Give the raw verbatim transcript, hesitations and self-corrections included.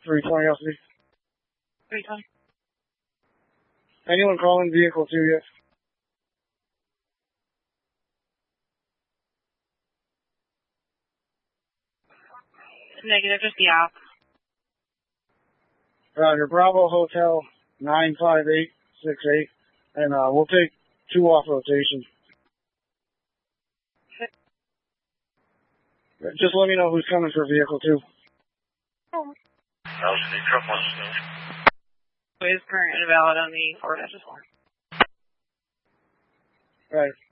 three twenty L C. three twenty. Anyone calling vehicle two yet? Negative, just the app. Roger, Bravo Hotel nine five eight six eight, and uh, we'll take two off rotation. Just let me know who's coming for vehicle two. Oh. L C, truck one. Is current invalid on the four dash four. Right.